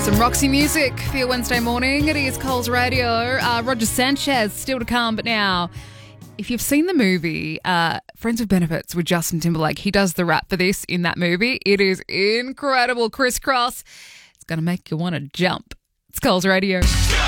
Some Roxy music for your Wednesday morning. It is Coles Radio. Roger Sanchez still to come, but now, if you've seen the movie Friends with Benefits with Justin Timberlake, he does the rap for this in that movie. It is incredible. Crisscross. It's going to make you want to jump. It's Coles Radio.